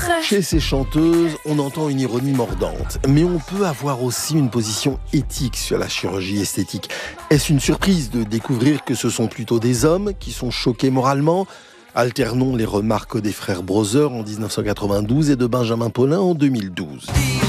secret. Chez ces chanteuses, on entend une ironie mordante, mais on peut avoir aussi une position éthique sur la chirurgie esthétique. Est-ce une surprise de découvrir que ce sont plutôt des hommes qui sont choqués moralement ? Alternons les remarques des frères Brother en 1992 et de Benjamin Paulin en 2012.